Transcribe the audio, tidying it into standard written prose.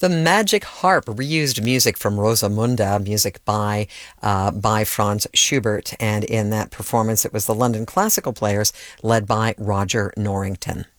The Magic Harp reused music from Rosamunde, music by Franz Schubert, and in that performance it was the London Classical Players led by Roger Norrington.